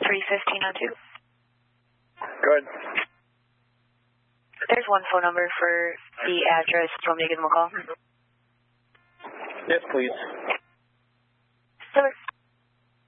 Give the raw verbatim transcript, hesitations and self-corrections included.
three fifteen oh two. Good. There's one phone number for the address. Do you want me to give them a call? Yes, please.